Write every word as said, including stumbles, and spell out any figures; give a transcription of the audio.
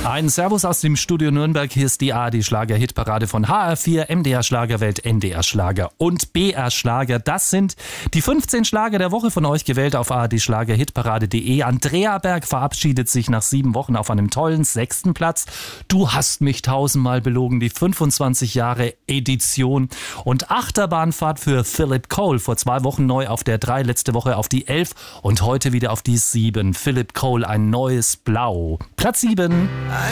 Ein Servus aus dem Studio Nürnberg. Hier ist die A R D-Schlager-Hitparade von H R vier, M D R Schlagerwelt, N D R Schlager und B R Schlager. Das sind die fünfzehn Schlager der Woche von euch gewählt auf A R D Schlager-Hitparade punkt de. Andrea Berg verabschiedet sich nach sieben Wochen auf einem tollen sechsten Platz. Du hast mich tausendmal belogen, die fünfundzwanzig Jahre Edition. Und Achterbahnfahrt für Philip Cole. Vor zwei Wochen neu auf der drei, letzte Woche auf die elf und heute wieder auf die sieben. Philip Cole, ein neues Blau. Platz sieben.